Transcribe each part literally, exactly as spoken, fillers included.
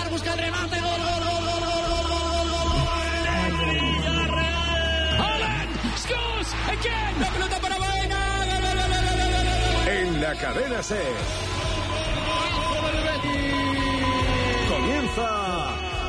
busca el remate, gol, gol, gol, gol, gol, gol, gol, gol, gol. Villarreal. Haaland scores again. La pelota para Baena. En la cadena SER. Comienza.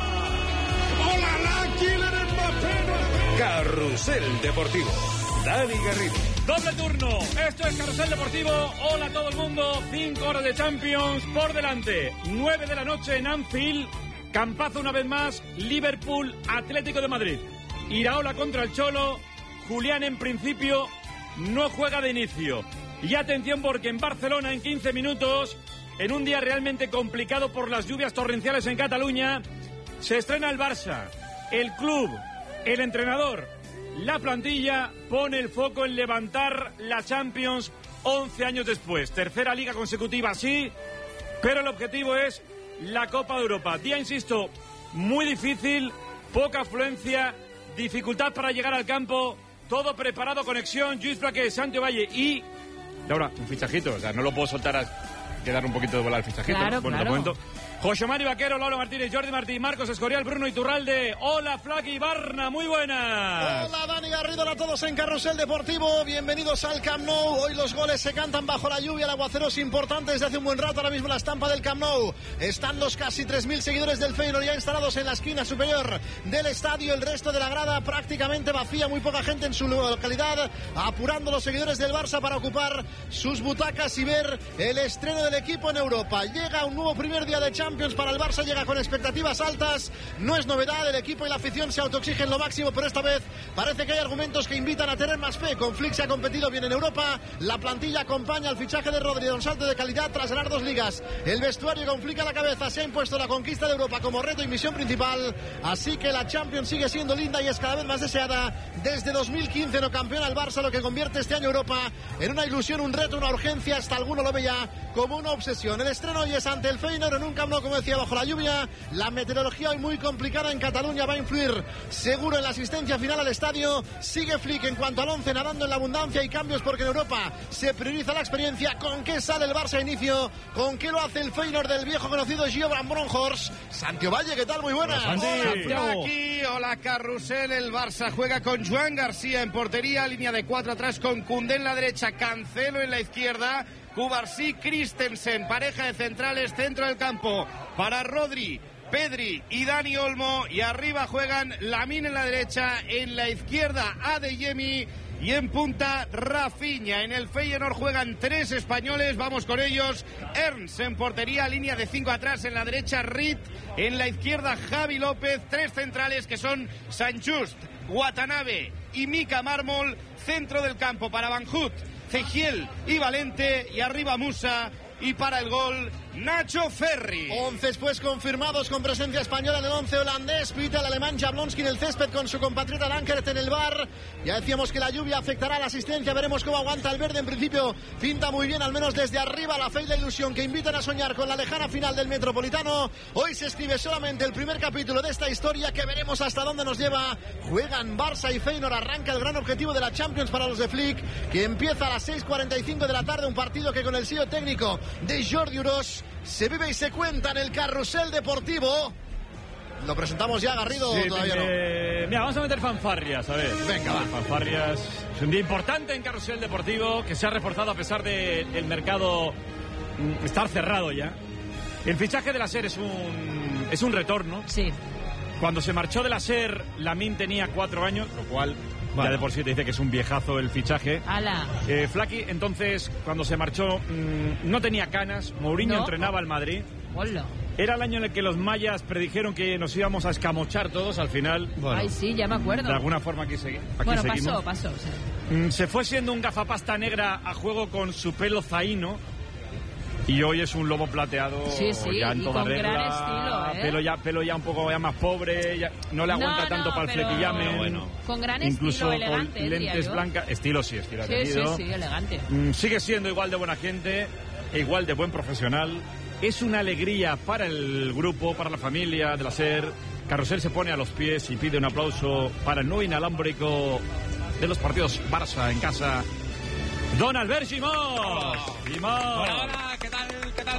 ¡Hola, la Kylian Mbappé! Carrusel Deportivo. Dani Garrido. Doble turno. Esto es Carrusel Deportivo. Hola a todo el mundo. Cinco horas de Champions por delante. Nueve de la noche en Anfield. Campazo una vez más. Liverpool, Atlético de Madrid. Iraola contra el Cholo. Julián en principio no juega de inicio. Y atención porque en Barcelona en quince minutos, en un día realmente complicado por las lluvias torrenciales en Cataluña, se estrena el Barça. El club, el entrenador, la plantilla pone el foco en levantar la Champions once años después. Tercera liga consecutiva, sí, pero el objetivo es la Copa de Europa. Día, insisto, muy difícil, poca afluencia, dificultad para llegar al campo, todo preparado, conexión, Lluís Flaque, Santiago Valle y... Ahora, un fichajito, o sea, no lo puedo soltar a quedar un poquito de bola al fichajito. Claro, bueno, claro. te comento. José Mari Vaquero, Lolo Martínez, Jordi Martín, Marcos Escorial, Bruno Iturralde. Hola, Flaky Barna, muy buenas. Hola, Dani Garrido, a todos en Carrusel Deportivo. Bienvenidos al Camp Nou. Hoy los goles se cantan bajo la lluvia. El aguacero es importante desde hace un buen rato. Ahora mismo la estampa del Camp Nou. Están los casi tres mil seguidores del Feyenoord ya instalados en la esquina superior del estadio. El resto de la grada prácticamente vacía. Muy poca gente en su localidad. Apurando los seguidores del Barça para ocupar sus butacas y ver el estreno del equipo en Europa. Llega un nuevo primer día de Champions para el Barça. Llega con expectativas altas, no es novedad, el equipo y la afición se autoexigen lo máximo, pero esta vez parece que hay argumentos que invitan a tener más fe. Con Flick se ha competido bien en Europa, la plantilla acompaña al fichaje de Rodri, un salto de calidad tras ganar dos ligas. El vestuario con Flick a la cabeza se ha impuesto la conquista de Europa como reto y misión principal, así que la Champions sigue siendo linda y es cada vez más deseada. Desde dos mil quince no campeona el Barça, lo que convierte este año Europa en una ilusión, un reto, una urgencia, hasta alguno lo ve ya como una obsesión. El estreno hoy es ante el Feyenoord en un Camp Nou, como decía, bajo la lluvia. La meteorología hoy muy complicada en Cataluña va a influir seguro en la asistencia final al estadio. Sigue Flick en cuanto al once, nadando en la abundancia y cambios porque en Europa se prioriza la experiencia. ¿Con qué sale el Barça a inicio? ¿Con qué lo hace el Feyenoord del viejo conocido Giovan Bronhorst? Santiago Valle, ¿qué tal? Muy buenas. Hola, Flaki, hola, Carrusel. El Barça juega con Joan García en portería, línea de cuatro atrás con Koundé en la derecha, Cancelo en la izquierda, Cubarsí, Christensen, pareja de centrales, centro del campo para Rodri, Pedri y Dani Olmo, y arriba juegan Lamine en la derecha, en la izquierda Adeyemi y en punta Rafinha. En el Feyenoord juegan tres españoles, vamos con ellos. Ernst en portería, línea de cinco atrás, en la derecha Rit, en la izquierda Javi López, tres centrales que son Sanchust, Watanabe y Mika Mármol, centro del campo para Van Hout, Cegiel y Valente, y arriba Musa, y para el gol Nacho Ferri. Once pues confirmados con presencia española en el once holandés. Pita el alemán Jablonski en el césped con su compatriota Lankert en el bar. Ya decíamos que la lluvia afectará a la asistencia. Veremos cómo aguanta el verde. En principio pinta muy bien, al menos desde arriba. La fe y la ilusión que invitan a soñar con la lejana final del Metropolitano. Hoy se escribe solamente el primer capítulo de esta historia que veremos hasta dónde nos lleva. Juegan Barça y Feyenoord. Arranca el gran objetivo de la Champions para los de Flick, que empieza a las seis cuarenta y cinco de la tarde. Un partido que con el sello técnico de Jordi Uros se vive y se cuenta en el Carrusel Deportivo. Lo presentamos ya, Garrido, sí, todavía eh, no. Mira, vamos a meter fanfarrias, a ver. Venga, va. Fanfarrias. Es un día importante en Carrusel Deportivo, que se ha reforzado a pesar de el mercado mm, estar cerrado ya. El fichaje de la SER es un es un retorno. Sí. Cuando se marchó de la SER, Lamine tenía cuatro años, lo cual vale. Ya de por sí te dice que es un viejazo el fichaje. ¡Hala! Eh, Flaky, entonces, cuando se marchó, mmm, no tenía canas. Mourinho no. entrenaba al Madrid. Hola. Era el año en el que los mayas predijeron que nos íbamos a escamochar todos al final. Bueno, ay, sí, ya me acuerdo. De alguna forma aquí, segui aquí bueno, seguimos. pasó, pasó. Sí. Mm, se fue siendo un gafapasta negra a juego con su pelo zaino. Y hoy es un lobo plateado, sí, sí, ya en y toda con regla, gran estilo, ¿eh? pelo ya, pelo ya un poco ya más pobre, ya no le aguanta no, tanto no, para el flequillame. Bueno, con gran incluso estilo, elegante, con lentes blancas, estilo sí, estilo sí, tenido. sí, sí, elegante. Mm, sigue siendo igual de buena gente, e igual de buen profesional. Es una alegría para el grupo, para la familia de la SER. Carrusel se pone a los pies y pide un aplauso para el nuevo inalámbrico de los partidos Barça en casa. Don Albert Gimós. Gimós. Hola, hola, ¿qué tal? ¿Qué tal?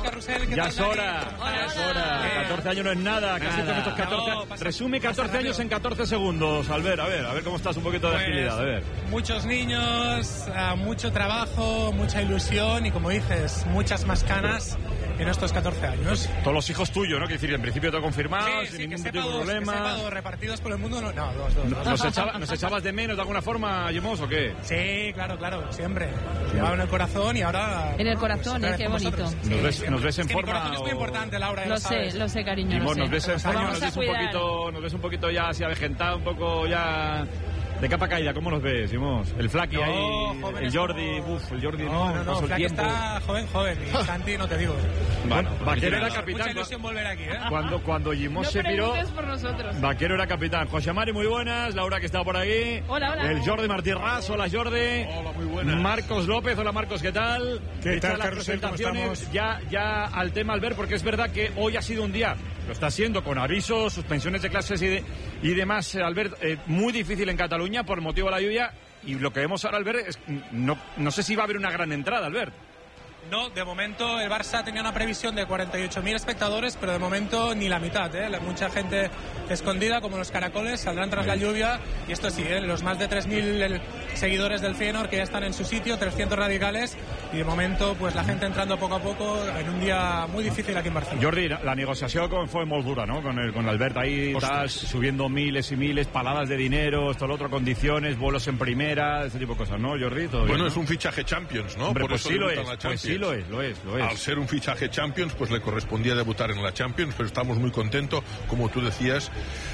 Carrusel. ¿Qué Ya tal, es hora, Dani? Hola, ya es hola. hora. catorce años no es nada, casi Nada. con estos catorce. No, pasa- Resume pasa catorce años rápido. en catorce segundos, Albert. A ver, a ver cómo estás, un poquito de Pues, agilidad, a ver. Muchos niños, ah, mucho trabajo, mucha ilusión y, como dices, muchas más canas en estos catorce años. Todos los hijos tuyos, ¿no? Que decir, en principio todo confirmado, Sí, sin sí, que ningún sepa tipo de dos, que sepa problema. dos, repartidos por el mundo, no, no dos, dos. dos. ¿Nos, echaba- ¿Nos echabas de menos de alguna forma, Jimos, o qué? Sí, claro, claro, siempre. Llevaba en el corazón y ahora... En el bueno, corazón, pues, ¿eh? Qué con bonito. vosotros. ¿Nos Sí, ves, sí. nos ves en Es que forma? mi corazón es muy o- importante, Laura, ya Lo lo sé, sabes. lo sé, cariño, lo Jimos, sé. nos ves en forma, Vamos nos a ves un cuidar. poquito, nos ves un poquito ya así avejentado, un poco ya de capa caída. ¿Cómo nos ves, Jimos? El Flaki No, ahí, joven el es Jordi, como- uf, el Jordi no, No, no, no, pasó el Flack tiempo. está joven, joven. Y Santi, no te digo. Bueno, Vaquero era Mucha capitán. ilusión volver aquí, ¿eh? Cuando, cuando Jimos No se piró, preguntes por nosotros. Vaquero era capitán. José Mari, muy buenas. Laura, que está por ahí. Hola, hola. El Jordi Martí Ras, hola Jordi. Hola, muy buenas. Marcos López, hola Marcos, ¿qué tal? ¿Qué Hechas tal, las Carrusel? ¿Cómo presentaciones, estamos? ya, ya al tema, Albert, porque es verdad que hoy ha sido un día, lo está siendo con avisos, suspensiones de clases y, de, y demás, Albert, eh, muy difícil en Cataluña por motivo de la lluvia. Y lo que vemos ahora, Albert, es no, no sé si va a haber una gran entrada, Albert. No, de momento el Barça tenía una previsión de cuarenta y ocho mil espectadores, pero de momento ni la mitad, ¿eh? La- Mucha gente escondida, como los caracoles, saldrán tras la lluvia. Y esto sí, ¿eh? Los más de tres mil seguidores del Feyenoord que ya están en su sitio, trescientos radicales. Y de momento, pues la gente entrando poco a poco en un día muy difícil aquí en Barcelona. Jordi, la negociación con- fue muy dura, ¿no? Con el con Albert ahí, tal, subiendo miles y miles, paladas de dinero, esto, lo otro, condiciones, vuelos en primera, ese tipo de cosas, ¿no, Jordi? ¿Todo Bueno, bien, es no? un fichaje Champions, ¿no? Hombre, Por pues eso sí lo debuta es, en la pues sí Champions. lo es, lo es, lo es. Al ser un fichaje Champions, pues le correspondía debutar en la Champions, pero estamos muy contentos, como tú decías,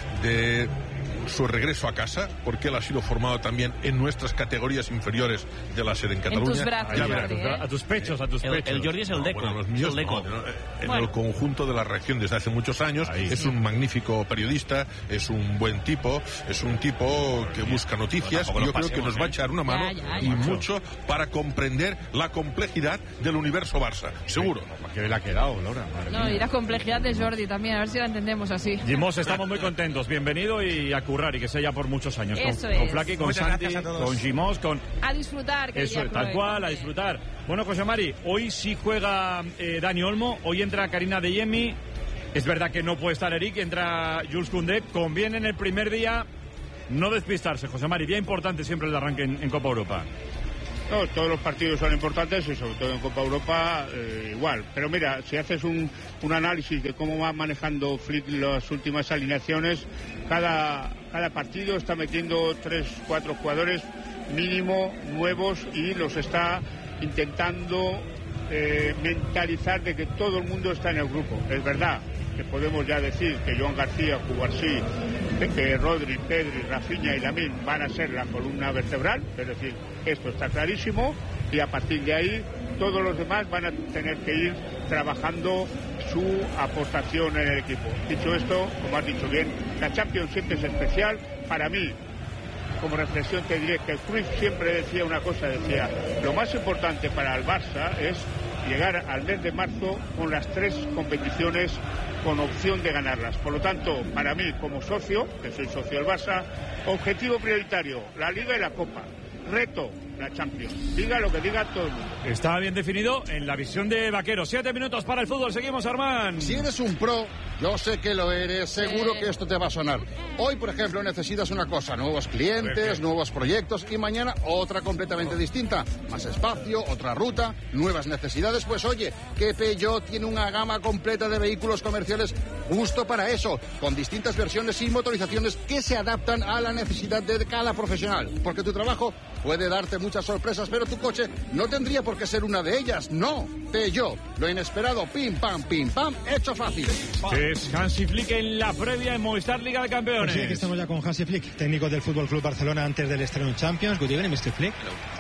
de su regreso a casa, porque él ha sido formado también en nuestras categorías inferiores de la sede en Cataluña. tus brazos, Ya Ahí, verás. a, tus, Jordi, ¿eh? a tus pechos, a tus El, pechos. el Jordi es el No, Deco. bueno, los es míos el Deco. no, no, en Bueno. el conjunto de la región desde hace muchos años. Ahí. Es un magnífico periodista, es un buen tipo, es un tipo que busca noticias tampoco y yo nos creo que pasemos, nos va a ¿eh? echar una mano Ya, ya, y ya. mucho para comprender la complejidad del universo Barça, seguro. ¿Qué le ha quedado, Laura? Madre No, mía. y la complejidad de Jordi también, a ver si la entendemos así. Jimos, estamos muy contentos. Bienvenido y a currar y que sea ya por muchos años. Eso con, con es. Flaky, con Muchas Santi, gracias a todos. con Jimos, con... A disfrutar, que Eso ya es, tal Chloe. cual, a disfrutar. Bueno, José Mari, hoy sí juega eh, Dani Olmo, hoy entra Karina Deyemi. Es verdad que no puede estar Eric, entra Jules Koundé. Conviene en el primer día no despistarse, José Mari. Día importante siempre el arranque en, en Copa Europa. No, todos los partidos son importantes y sobre todo en Copa Europa eh, igual. Pero mira, si haces un, un análisis de cómo va manejando Flick las últimas alineaciones, cada, cada partido está metiendo tres, cuatro jugadores mínimo nuevos y los está intentando eh, mentalizar de que todo el mundo está en el grupo. Es verdad que podemos ya decir que Joan García, Cubarsí, que Rodri, Pedri, Rafinha y Lamine van a ser la columna vertebral, es decir, esto está clarísimo y a partir de ahí todos los demás van a tener que ir trabajando su aportación en el equipo. Dicho esto, como has dicho bien, la Champions siempre es especial. Para mí, como reflexión te diré que Cruyff siempre decía una cosa, decía, lo más importante para el Barça es llegar al mes de marzo con las tres competiciones con opción de ganarlas. Por lo tanto, para mí, como socio, que soy socio del Barça, objetivo prioritario, la Liga y la Copa. Reto, la Champions. Diga lo que diga todo el mundo. Está bien definido en la visión de Vaquero. Siete minutos para el fútbol. Seguimos, Armán. Si eres un pro, yo sé que lo eres, seguro Sí. que esto te va a sonar. Hoy, por ejemplo, necesitas una cosa, nuevos clientes, nuevos proyectos y mañana otra completamente distinta. Más espacio, otra ruta, nuevas necesidades. Pues oye, que Peugeot tiene una gama completa de vehículos comerciales justo para eso, con distintas versiones y motorizaciones que se adaptan a la necesidad de cada profesional. Porque tu trabajo puede darte muchas sorpresas, pero tu coche no tendría por qué ser una de ellas. No, Peugeot, lo inesperado, pim, pam, pim, pam, hecho fácil. Es Hansi Flick en la previa en Movistar Liga de Campeones. Pues sí, aquí estamos ya con Hansi Flick, técnico del Fútbol Club Barcelona antes del estreno en Champions. Good evening, mister Flick.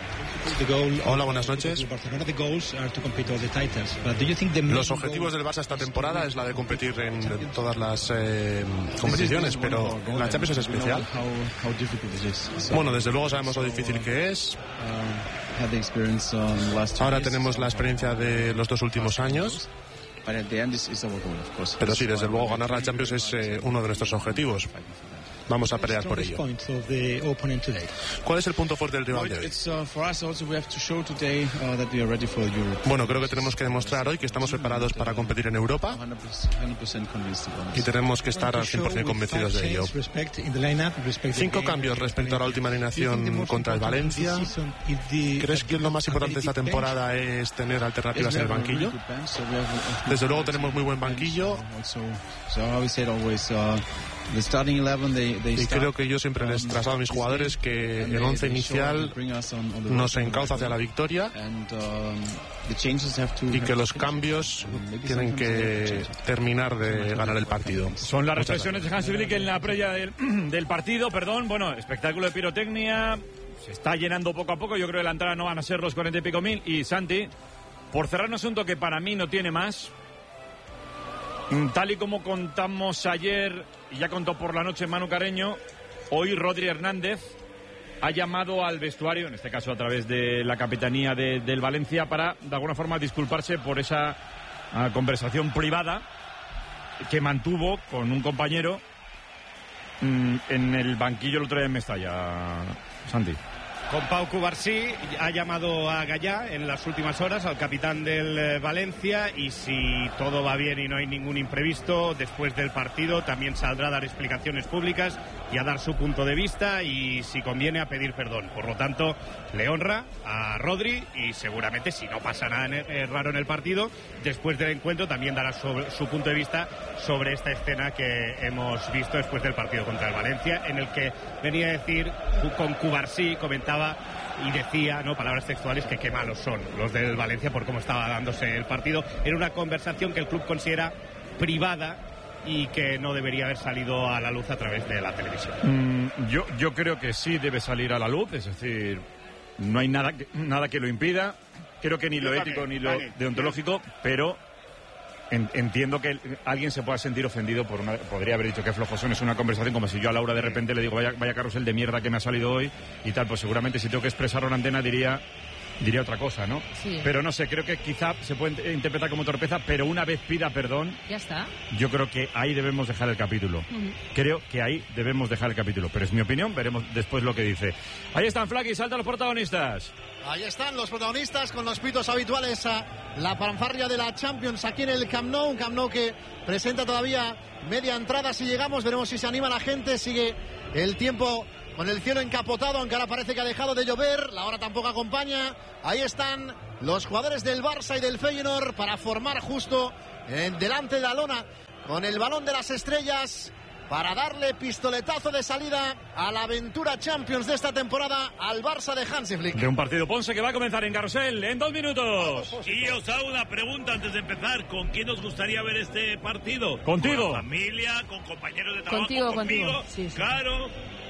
Hola, buenas noches. Los objetivos del Barça esta temporada es la de competir en todas las eh, competiciones, pero en la Champions es especial. Bueno, desde luego sabemos lo difícil que es. Ahora tenemos la experiencia de los dos últimos años. Pero sí, desde luego ganar la Champions es eh, uno de nuestros objetivos. Vamos a pelear por ello. ¿Cuál es el punto fuerte del rival de hoy? Bueno, creo que tenemos que demostrar hoy que estamos preparados para competir en Europa y tenemos que estar al cien por cien convencidos de ello. Cinco cambios respecto a la última alineación contra el Valencia. ¿Crees que lo más importante de esta temporada es tener alternativas en el banquillo? Desde luego tenemos muy buen banquillo. Y creo que yo siempre les traslado a mis jugadores que el once inicial nos encauza hacia la victoria y que los cambios tienen que terminar de ganar el partido. Son las reflexiones de Hansi Flick en la previa del, del partido, perdón. Bueno, espectáculo de pirotecnia, se está llenando poco a poco. Yo creo que la entrada no van a ser los cuarenta y pico mil. Y Santi, por cerrar un asunto que para mí no tiene más, tal y como contamos ayer, y ya contó por la noche Manu Carreño, hoy Rodri Hernández ha llamado al vestuario, en este caso a través de la capitanía de, del Valencia, para de alguna forma disculparse por esa uh, conversación privada que mantuvo con un compañero mm, en el banquillo el otro día en Mestalla, Santi. Con Pau Cubarsí ha llamado a Gallá en las últimas horas, al capitán del eh, Valencia, y si todo va bien y no hay ningún imprevisto, después del partido también saldrá a dar explicaciones públicas y a dar su punto de vista y, si conviene, a pedir perdón. Por lo tanto, le honra a Rodri y seguramente, si no pasa nada eh, raro en el partido, después del encuentro también dará sobre, su punto de vista sobre esta escena que hemos visto después del partido contra el Valencia, en el que venía a decir con Cubarsí, comentaba y decía, no, palabras textuales, que qué malos son los del Valencia por cómo estaba dándose el partido. Era una conversación que el club considera privada y que no debería haber salido a la luz a través de la televisión. Mm, yo, yo creo que sí debe salir a la luz, es decir, no hay nada que, nada que lo impida. Creo que ni lo yo ético también, ni lo también. deontológico, pero En, entiendo que alguien se pueda sentir ofendido por una... Podría haber dicho que flojos son, es una conversación como si yo a Laura de repente le digo vaya, vaya carrusel de mierda que me ha salido hoy y tal, pues seguramente si tengo que expresarlo en antena diría diría otra cosa, ¿no? Sí. Pero no sé, creo que quizá se puede interpretar como torpeza, pero una vez pida perdón... Ya está. Yo creo que ahí debemos dejar el capítulo. Uh-huh. Creo que ahí debemos dejar el capítulo, pero es mi opinión, veremos después lo que dice. Ahí están, Flaky, salta los protagonistas. Ahí están los protagonistas con los pitos habituales a la fanfarria de la Champions aquí en el Camp Nou, un Camp Nou que presenta todavía media entrada. Si llegamos, veremos si se anima la gente. Sigue el tiempo con el cielo encapotado, aunque ahora parece que ha dejado de llover, la hora tampoco acompaña. Ahí están los jugadores del Barça y del Feyenoord para formar justo en delante de la lona con el balón de las estrellas, para darle pistoletazo de salida a la aventura Champions de esta temporada al Barça de Hansi Flick. De un partido Ponce que va a comenzar en Carrusel en dos minutos. Y os hago una pregunta antes de empezar. ¿Con quién os gustaría ver este partido? Contigo. ¿Con la familia? ¿Con compañeros de trabajo? Contigo, conmigo? contigo. Sí, sí. Claro.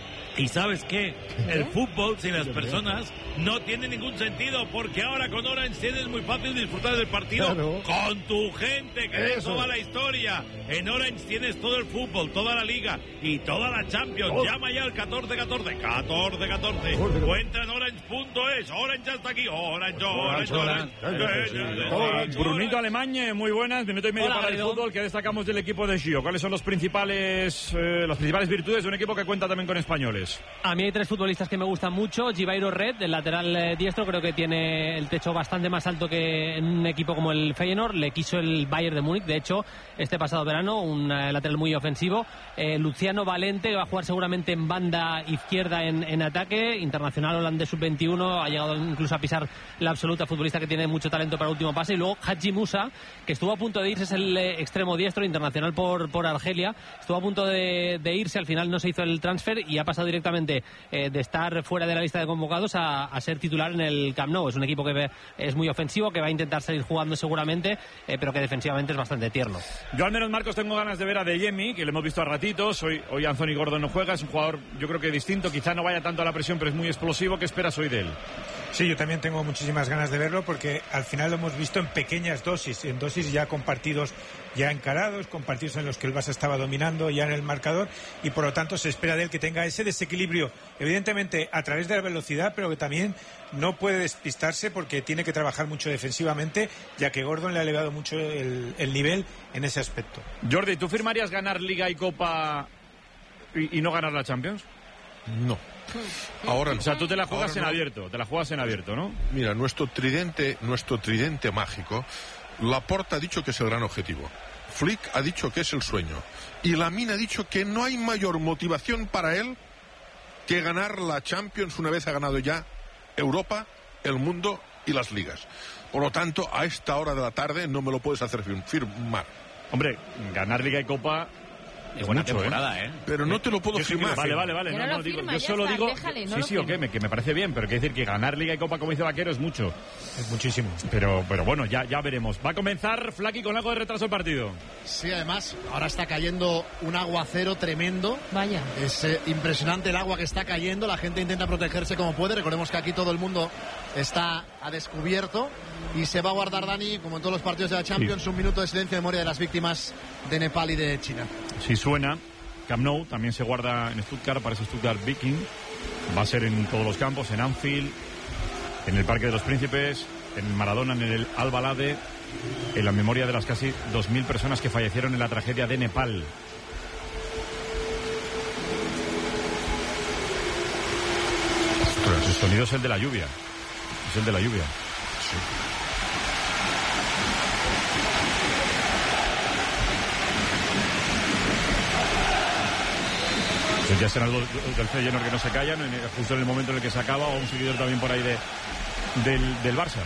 Y ¿sabes qué? El fútbol sin las personas no tiene ningún sentido, porque ahora con Orange tienes muy fácil disfrutar del partido claro. con tu gente, que de eso va la historia. En Orange tienes todo el fútbol, toda la liga y toda la Champions. Oh. Llama ya al catorce catorce, catorce catorce. O entra en orange punto es. Orange ya está aquí. Orange, Orange, Orange. Orange. Orange. Brunito Alemañe, muy buenas. Minuto y medio Hola, para el fútbol. ¿Qué destacamos del equipo de Gio? ¿Cuáles son los principales, eh, las principales virtudes de un equipo que cuenta también con españoles? A mí hay tres futbolistas que me gustan mucho. Givairo Red, el lateral diestro, creo que tiene el techo bastante más alto que en un equipo como el Feyenoord. Le quiso el Bayern de Múnich, de hecho, este pasado verano, un eh, lateral muy ofensivo. Eh, Luciano Valente va a jugar seguramente en banda izquierda en, en ataque. Internacional holandés sub veintiuno, ha llegado incluso a pisar la absoluta, futbolista que tiene mucho talento para el último pase. Y luego Hadji Musa, que estuvo a punto de irse, es el eh, extremo diestro, internacional por, por Argelia. Estuvo a punto de, de irse, al final no se hizo el transfer y ha pasado directamente eh, de estar fuera de la lista de convocados a, a ser titular en el Camp Nou. Es un equipo que ve, es muy ofensivo, que va a intentar salir jugando seguramente, eh, pero que defensivamente es bastante tierno. Yo al menos, Marcos, tengo ganas de ver a De Jemi, que lo hemos visto a ratitos. Hoy, hoy Anthony Gordon no juega, es un jugador yo creo que distinto, quizá no vaya tanto a la presión, pero es muy explosivo. ¿Qué esperas hoy de él? Sí, yo también tengo muchísimas ganas de verlo, porque al final lo hemos visto en pequeñas dosis, en dosis ya con partidos ya encarados, con partidos en los que el Barça estaba dominando ya en el marcador, y por lo tanto se espera de él que tenga ese desequilibrio, evidentemente a través de la velocidad, pero que también no puede despistarse porque tiene que trabajar mucho defensivamente, ya que Gordon le ha elevado mucho el, el nivel en ese aspecto. Jordi, ¿tú firmarías ganar Liga y Copa y, y no ganar la Champions? No. Ahora no. O sea, tú te la juegas Ahora en no. abierto, te la juegas en abierto, ¿no? Mira, nuestro tridente, nuestro tridente mágico, Laporta ha dicho que es el gran objetivo. Flick ha dicho que es el sueño. Y Lamine ha dicho que no hay mayor motivación para él que ganar la Champions una vez ha ganado ya Europa, el mundo y las ligas. Por lo tanto, a esta hora de la tarde no me lo puedes hacer firmar. Hombre, ganar Liga y Copa es buena mucho, temporada, ¿eh? ¿eh? Pero no te lo puedo yo firmar. Vale, vale, vale. No, no, no, no, digo, firma, yo ya solo está, digo. déjale, no sí, lo sí, o qué, me, que me parece bien, pero quiere decir que ganar Liga y Copa, como dice Vaquero, es mucho. Es muchísimo. Pero, pero bueno, ya, ya veremos. Va a comenzar Flaky con algo de retraso el partido. Sí, además, ahora está cayendo un aguacero tremendo. Vaya. Es eh, impresionante el agua que está cayendo. La gente intenta protegerse como puede. Recordemos que aquí todo el mundo está a descubierto. Y se va a guardar, Dani, como en todos los partidos de la Champions, sí, un minuto de silencio en memoria de las víctimas de Nepal y de China. Si suena, Camp Nou también se guarda en Stuttgart, parece Stuttgart Viking. Va a ser en todos los campos, en Anfield, en el Parque de los Príncipes, en el Maradona, en el Al-Balade, en la memoria de las casi dos mil personas que fallecieron en la tragedia de Nepal. Ostras, el sonido es el de la lluvia. Es el de la lluvia. Sí. Pues ya serán los del Feyenoord que no se callan, en el, justo en el momento en el que se acaba, o un seguidor también por ahí de, del, del Barça.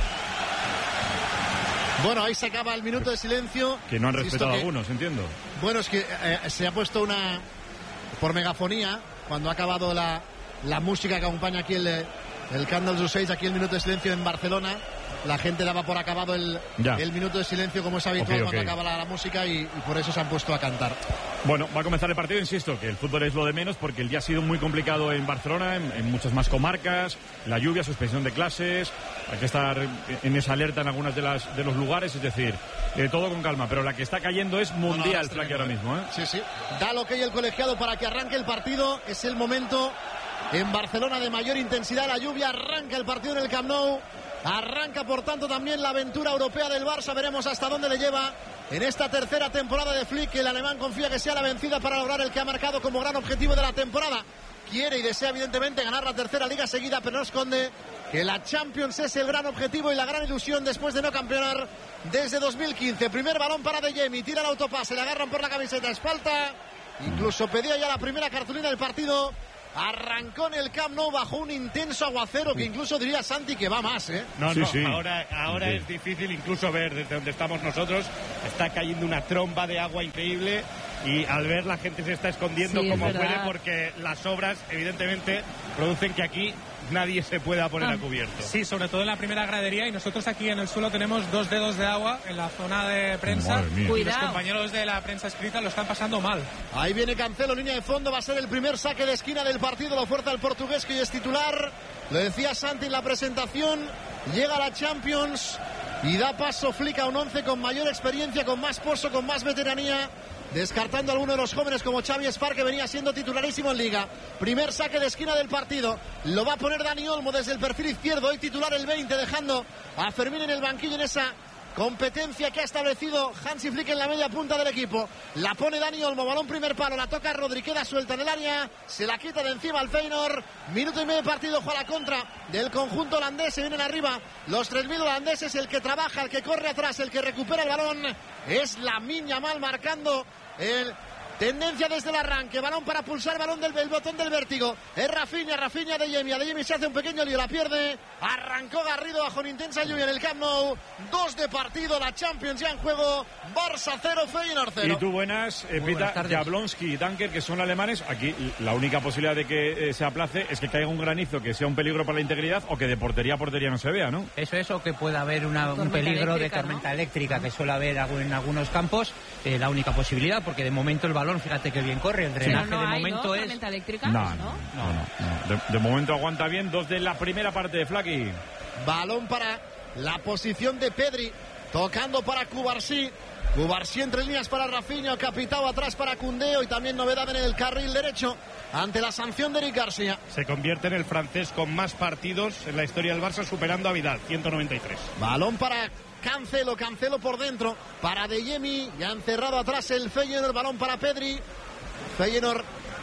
Bueno, ahí se acaba el minuto de silencio. Que no han respetado que, algunos, entiendo. Bueno, es que eh, se ha puesto una... por megafonía, cuando ha acabado la, la música que acompaña aquí el, el Candles of Sage, aquí el minuto de silencio en Barcelona. La gente daba por acabado el, el minuto de silencio, como es habitual, okay, okay, cuando acaba la, la música, y, y por eso se han puesto a cantar. Bueno, va a comenzar el partido, insisto, que el fútbol es lo de menos, porque el día ha sido muy complicado en Barcelona, en, en muchas más comarcas, la lluvia, suspensión de clases, hay que estar en esa alerta en algunas de las de los lugares, es decir, eh, todo con calma, pero la que está cayendo es mundial, no, no, ahora mismo, ¿eh? Sí, sí. Da lo que hay el colegiado para que arranque el partido, es el momento en Barcelona de mayor intensidad, la lluvia, arranca el partido en el Camp Nou. Arranca, por tanto, también la aventura europea del Barça. Veremos hasta dónde le lleva en esta tercera temporada de Flick, que el alemán confía que sea la vencida para lograr el que ha marcado como gran objetivo de la temporada. Quiere y desea, evidentemente, ganar la tercera liga seguida, pero no esconde que la Champions es el gran objetivo y la gran ilusión después de no campeonar desde dos mil quince. Primer balón para De Jemi, tira el autopase, le agarran por la camiseta, es falta. Incluso pedía ya la primera cartulina del partido. Arrancó en el Camp Nou bajo un intenso aguacero que incluso diría Santi que va más, ¿eh? No, sí, no, sí. ahora, ahora sí. Es difícil incluso ver desde donde estamos nosotros. Está cayendo una tromba de agua increíble y al ver la gente se está escondiendo sí, como puede, porque las obras evidentemente producen que aquí nadie se pueda poner ah. a cubierto. Sí, sobre todo en la primera gradería, y nosotros aquí en el suelo tenemos dos dedos de agua en la zona de prensa. Y los compañeros de la prensa escrita lo están pasando mal. Ahí viene Cancelo, línea de fondo, va a ser el primer saque de esquina del partido, lo fuerza el portugués, que hoy es titular. Lo decía Santi en la presentación, llega a la Champions y da paso Flick a un once con mayor experiencia, con más pozo, con más veteranía, descartando a alguno de los jóvenes como Xavi Espar, que venía siendo titularísimo en Liga. Primer saque de esquina del partido, lo va a poner Dani Olmo desde el perfil izquierdo, hoy titular el veinte, dejando a Fermín en el banquillo en esa competencia que ha establecido Hansi Flick en la media punta del equipo. La pone Dani Olmo, balón primer palo, la toca Rodri, queda suelta en el área, se la quita de encima al Feyenoord. Minuto y medio de partido, juega la contra del conjunto holandés, se vienen arriba los tres mil holandeses, el que trabaja, el que corre atrás, el que recupera el balón es Lamine Yamal, marcando el tendencia desde el arranque, balón para pulsar, balón del el botón del vértigo, es Rafinha, Rafinha de Jemi, de Jemi se hace un pequeño lío, la pierde, arrancó Garrido bajo una intensa lluvia en el Camp Nou, dos de partido, la Champions ya en juego, Barça cero, Feyenoord cero. Y tú buenas, eh, Pita, Jablonski y Dunker, que son alemanes, aquí la única posibilidad de que eh, se aplace es que caiga un granizo que sea un peligro para la integridad, o que de portería a portería no se vea, ¿no? Eso es, o que pueda haber una, un peligro de tormenta, ¿no?, eléctrica, que suele haber en algunos campos, eh, la única posibilidad, porque de momento el balón, fíjate que bien corre, el drenaje sí. no, no de hay, momento ¿no? es... ¿Tormenta eléctrica? No, no, no, no, no. De, de momento aguanta bien, dos de la primera parte de Flaky. Balón para la posición de Pedri, tocando para Cubarsí. Cubarsí entre líneas para Rafinha, Capitao atrás para Koundé, y también novedad en el carril derecho ante la sanción de Eric García. Se convierte en el francés con más partidos en la historia del Barça, superando a Vidal, ciento noventa y tres. Balón para Cancelo, Cancelo por dentro, para De Jemi, ya encerrado atrás el Feyenoord, balón para Pedri. Feyenoord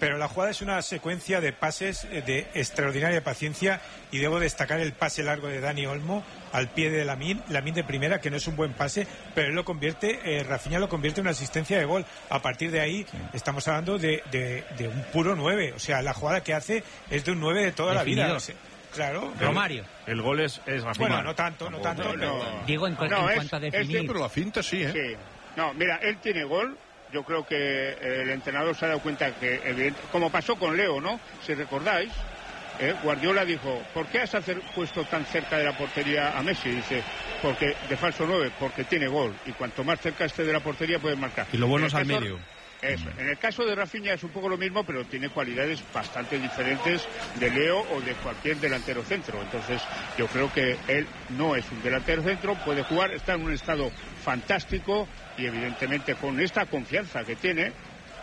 pero la jugada es una secuencia de pases de extraordinaria paciencia y debo destacar el pase largo de Dani Olmo al pie de Lamine, Lamine de primera, que no es un buen pase, pero él lo convierte, eh, Rafinha lo convierte en una asistencia de gol. A partir de ahí sí. estamos hablando de, de, de un puro nueve, o sea, la jugada que hace es de un nueve de toda Definido. la vida. O sea, claro. Romario. El, el gol es, es Rafinha. Bueno, no tanto, no tanto. No, pero... Digo, en, cu no, en es, cuanto a definir. Es, pero la finta sí, ¿eh? Sí. No, mira, él tiene gol. Yo creo que el entrenador se ha dado cuenta que, evidente, como pasó con Leo, ¿no? Si recordáis, eh, Guardiola dijo, ¿por qué has hacer, puesto tan cerca de la portería a Messi? Dice, porque de falso nueve, porque tiene gol. Y cuanto más cerca esté de la portería, puede marcar. Y lo bueno es al medio. Eso. En el caso de Rafinha es un poco lo mismo, pero tiene cualidades bastante diferentes de Leo o de cualquier delantero centro. Entonces, yo creo que él no es un delantero centro, puede jugar, está en un estado fantástico y evidentemente con esta confianza que tiene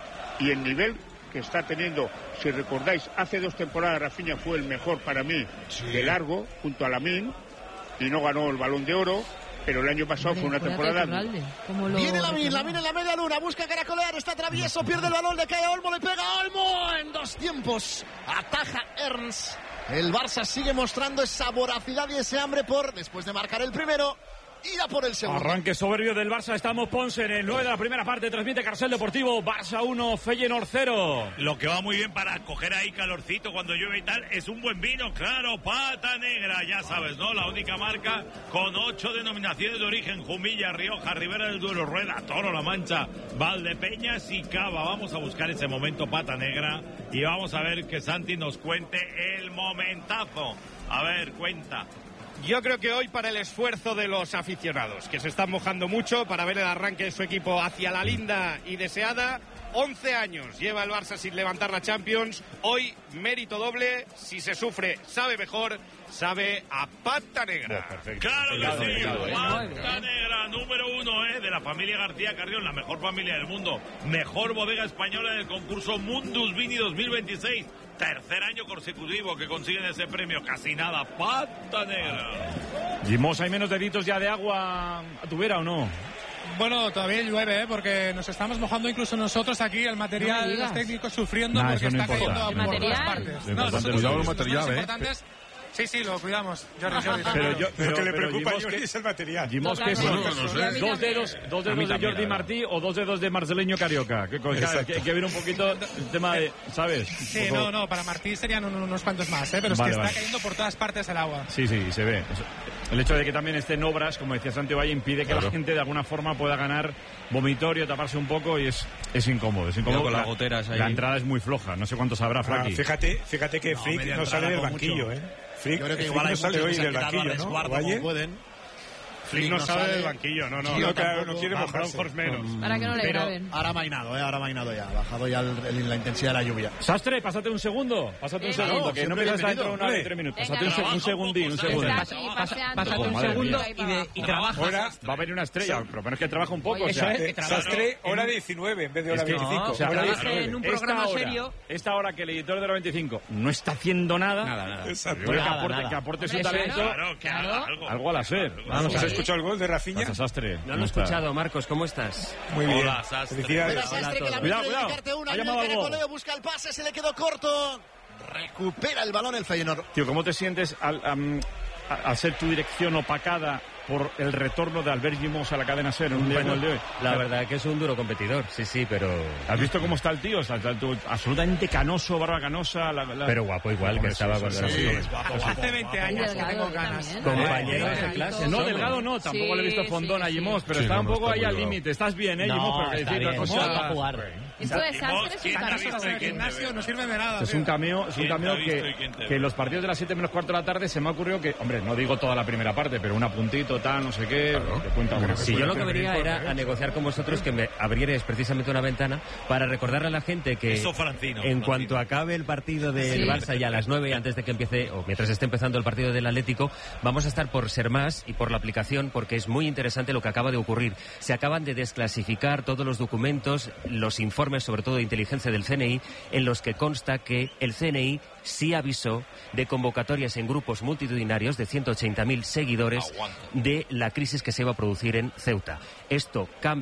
y el nivel que está teniendo. Si recordáis, hace dos temporadas Rafinha fue el mejor para mí sí. de largo, junto a Lamine, y no ganó el Balón de Oro. Pero el año pasado fue una temporada... Viene Lamine, Lamine en la media luna, busca caracolear, está travieso, pierde el balón, le cae a Olmo, le pega a Olmo en dos tiempos. Ataja Ernst. El Barça sigue mostrando esa voracidad y ese hambre por, después de marcar el primero, ir a por el segundo. Arranque soberbio del Barça, estamos Ponce en el nueve de la primera parte, transmite Carrusel Deportivo, Barça uno, Feyenoord cero. Lo que va muy bien para coger ahí calorcito cuando llueve y tal, es un buen vino, claro, Pata Negra, ya sabes, ¿no? La única marca con ocho denominaciones de origen, Jumilla, Rioja, Ribera del Duero, Rueda, Toro, La Mancha, Valdepeñas y Cava. Vamos a buscar ese momento Pata Negra y vamos a ver que Santi nos cuente el momentazo. A ver, cuenta. Yo creo que hoy, para el esfuerzo de los aficionados, que se están mojando mucho para ver el arranque de su equipo hacia la linda y deseada, once años lleva el Barça sin levantar la Champions. Hoy, mérito doble. Si se sufre, sabe mejor. Sabe a Pata Negra. Oh, perfecto. Claro que sí, ¿eh? Pata Negra, número uno, ¿eh? De la familia García Carrión, la mejor familia del mundo. Mejor bodega española del concurso Mundus Vini dos mil veintiséis. Tercer año consecutivo que consiguen ese premio. Casi nada. Pata Negra. Jimos, ¿hay menos deditos ya de agua a tu vera o no? Bueno, todavía llueve, ¿eh? Porque nos estamos mojando incluso nosotros aquí, el material, no los técnicos sufriendo nah, porque está importa. cayendo a por todas partes. No, nosotros cuidado el material, ¿eh? Importantes. Sí, sí, lo cuidamos. Jordi, Jordi. Pero, yo, pero lo que le preocupa a Jordi es el material. Jimos, ¿qué son? No, no sé. ¿Dos dedos, dos dedos de Jordi Martí o dos dedos de Marceleño Carioca? Que, que, que ver un poquito el tema de, ¿sabes? Sí, no, no, para Martí serían unos cuantos más, ¿eh? Pero es vale, que vale. está cayendo por todas partes el agua. Sí, sí, se ve. El hecho de que también estén obras, como decía Santi Valle, impide que claro. la gente de alguna forma pueda ganar vomitorio, taparse un poco y es, es incómodo. Es incómodo con las goteras ahí. La entrada es muy floja, no sé cuántos habrá, Frankie. Ah, fíjate, fíjate que no, Frick no sale del banquillo, mucho. ¿eh? Frick, Yo creo que Frick igual no hay sale hoy del banquillo, ¿no? Como pueden. Flick no sale del banquillo, no, no. Sí, no, claro, no quiere mojarse. menos. Para que no le Pero graben. ahora ha mainado, ¿eh? Ahora ha mainado ya. Ha bajado ya el, el, la intensidad de la lluvia. Sastre, pásate un segundo. Pásate un segundo, no, que no empiezas dentro de una hora y tres minutos. Pásate un, un segundín, un segundo. Pásate un segundo y, de, y trabaja. Ahora va a venir una estrella, pero menos que trabaja un poco. Oye, o sea, es, Sastre, hora diecinueve en vez de hora veinticinco. No, o sea, en un programa esta hora, serio. Esta hora que el editor de hora veinticinco no está haciendo nada. Nada, nada. Exacto. Que aporte, que aporte su talento. Algo al hacer. Vamos, ¿has escuchado el gol de Rafinha? Sastre. No lo he escuchado, Marcos, ¿cómo estás? Muy bien. Hola, Sastre. Felicidades. Sastre, que la cuidado, cuidado. Una, ha llamado algo. Busca el pase, se le quedó corto. Recupera el balón el Feyenoord. Tío, ¿cómo te sientes al, um, al ser tu dirección opacada por el retorno de Albert Jimos a la cadena SER en un día como el de hoy? La verdad que es un duro competidor, sí, sí, pero... ¿Has visto cómo está el tío? O sea, está el tío absolutamente canoso, barba canosa... La, la... Pero guapo igual, no, que estaba sí, cuando sí, era sí, guapo. Hace veinte años que tengo ganas. Compañeros de clase. No, delgado no, tampoco le he visto fondón a Jimos, pero sí, está no, un no poco está ahí al delgado. límite. Estás bien, ¿eh, no, Jimos? Pero está decir, bien, cosa... no va a jugar. Esto de Sastre es un Caso caso. en el gimnasio no sirve de nada. Es un cameo, es un cameo que, que en los partidos de las siete menos cuarto de la tarde se me ha ocurrido que, hombre, no digo toda la primera parte, pero un apuntito, tal, no sé qué, te cuenta una Si yo lo que venía era a negociar con vosotros que me abrierais precisamente una ventana para recordarle a la gente que Eso, Francino, en Francino. cuanto acabe el partido del Sí. Barça y a las nueve, antes de que empiece, o mientras esté empezando el partido del Atlético, vamos a estar por Ser Más y por la aplicación, porque es muy interesante lo que acaba de ocurrir. Se acaban de desclasificar todos los documentos, los informes, sobre todo de inteligencia del C N I, en los que consta que el C N I sí avisó de convocatorias en grupos multitudinarios de ciento ochenta mil seguidores de la crisis que se iba a producir en Ceuta. Esto cambia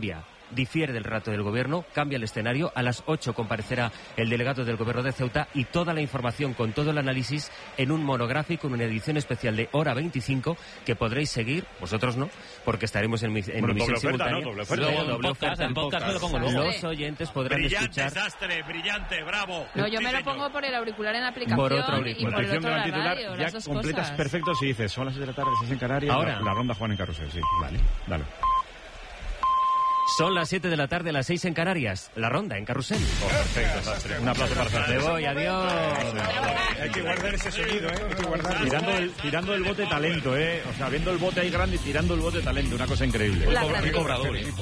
difiere del rato del gobierno, cambia el escenario. A las ocho comparecerá el delegado del gobierno de Ceuta y toda la información con todo el análisis en un monográfico, en una edición especial de hora veinticinco que podréis seguir, vosotros no, porque estaremos en, en bueno, emisión doble simultánea. Oferta, ¿no? Doble oferta. Luego, en doble podcast, oferta, en podcast, lo pongo luego. Los oyentes podrán brillante, escuchar. Sastre, brillante, bravo. No, yo Sí, me lo señor. pongo por el auricular en la aplicación Por otro y auricular. por el Notición otro de la la titular, radio, ya las dos completas cosas. perfecto si dices, son las seis de la tarde, seis en Canarias, Ahora. la, la ronda Juan en Carrusel, sí. Vale, dale. Son las siete de la tarde, las seis en Canarias. La ronda en Carrusel. Oh, perfecto, Sastre. Un aplauso para Sastre. Me voy, adiós. Hay que guardar ese sonido, ¿eh? Hay que guardar. Tirando el, tirando el bote talento, ¿eh? O sea, viendo el bote ahí grande y tirando el bote talento. Una cosa increíble. La Qué grandeza. cobrador, ¿eh?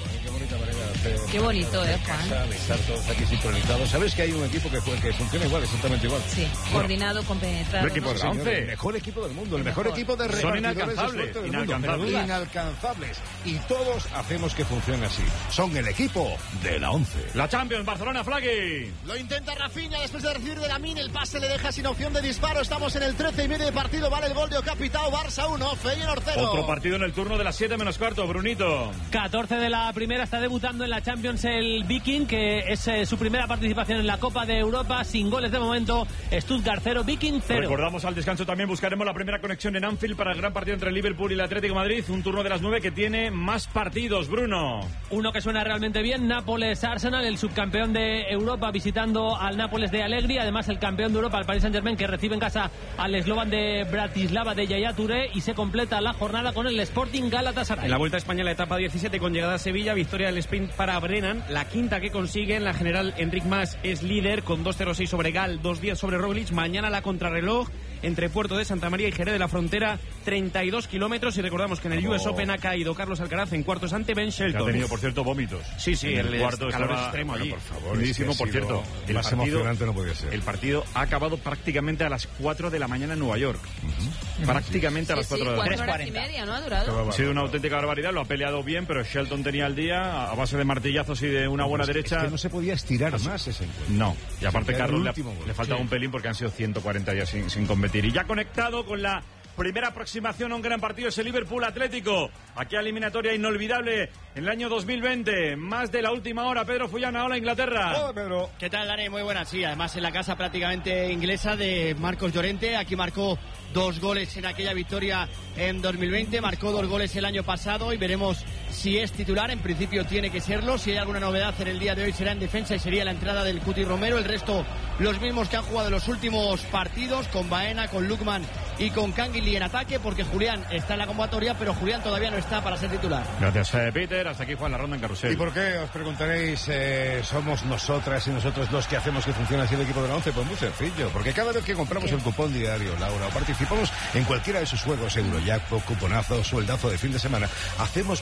Qué bonito, ¿eh, Juan? Estar todos aquí sincronizados. ¿Sabes que hay un equipo que, que funciona igual, exactamente igual? Sí, coordinado, compenetrado. El equipo de la ¿no? once. El mejor equipo del mundo, el, El mejor, mejor. equipo de Son repartidores de inalcanzables, suerte del inalcanzables. mundo. Pero inalcanzables. Y todos hacemos que funcione así. Son el equipo de la once. La Champions, Barcelona, Flagui. Lo intenta Rafinha después de recibir de Lamine. El pase le deja sin opción de disparo. Estamos en el trece y medio de partido. Vale el gol de Ocapitao. Barça uno, Feyenoord cero. Otro partido en el turno de las siete menos cuarto, Brunito. catorce de la primera, está debutando en la Champions el Viking, que es eh, su primera participación en la Copa de Europa, sin goles de momento. Stuttgart cero, Viking cero. Recordamos al descanso también, buscaremos la primera conexión en Anfield para el gran partido entre el Liverpool y el Atlético de Madrid. Un turno de las nueve que tiene más partidos, Bruno. Uno que suena realmente bien, Nápoles-Arsenal, el subcampeón de Europa visitando al Nápoles de Allegri, además el campeón de Europa, el Paris Saint-Germain, que recibe en casa al Slovan de Bratislava de Yaya Touré, y se completa la jornada con el Sporting Galatasaray. En la Vuelta a España, la etapa diecisiete con llegada a Sevilla, victoria del sprint para Brennan, la quinta que consigue. En la general, Enric Mas es líder con dos cero seis sobre Gal, dos diez sobre Roglic. Mañana la contrarreloj entre Puerto de Santa María y Jerez de la Frontera, treinta y dos kilómetros. Y recordamos que en el U S Open ha caído Carlos Alcaraz en cuartos ante Ben Shelton. Que ha tenido, por cierto, vómitos. Sí, sí, en el, el cuarto calor estaba, extremo allí. Por favor, Lindísimo, es que ha por sido cierto. El más partido, emocionante no podía ser. El partido ha acabado prácticamente a las cuatro de la mañana en Nueva York. Uh-huh. Prácticamente a las Sí, sí, cuatro de la cuatro mañana. horas y media, ¿no? Ha durado. Ha sido una auténtica barbaridad, lo ha peleado bien, pero Shelton tenía el día a base de martillazos y de una buena Es que- derecha. es que no se podía estirar más ese encuentro. No, y aparte Se queda Carlos el le, último gol. le faltaba Sí. un pelín porque han sido ciento cuarenta días sin, sin competir. Y ya conectado con la primera aproximación a un gran partido es el Liverpool Atlético. Aquí eliminatoria inolvidable en el año dos mil veinte. Más de la última hora, Pedro Fullana, hola Inglaterra. Hola, Pedro. ¿Qué tal, Dani? Muy buenas, sí. Además, en la casa prácticamente inglesa de Marcos Llorente. Aquí marcó dos goles en aquella victoria en dos mil veinte. Marcó dos goles el año pasado y veremos si es titular. En principio tiene que serlo. Si hay alguna novedad en el día de hoy será en defensa y sería la entrada del Cuti Romero. El resto, los mismos que han jugado los últimos partidos, con Baena, con Lukman y con Canguilí en ataque, porque Julián está en la convocatoria, pero Julián todavía no está para ser titular. Gracias, eh, Peter. Hasta aquí Juan la ronda en Carrusel. ¿Y por qué? Os preguntaréis, eh, somos nosotras y nosotros los que hacemos que funcione así el equipo de la once. Pues muy sencillo, porque cada vez que compramos el cupón diario, Laura, o participamos en cualquiera de sus juegos, Eurojackpot, cuponazo, sueldazo de fin de semana, hacemos